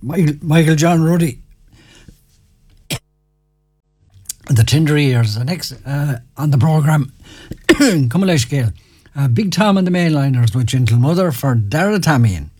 Michael John Ruddy, the Tender Years. Next on the programme, Cumulash Gale, Big Tom and the Mainliners with Gentle Mother for Dara Tamian.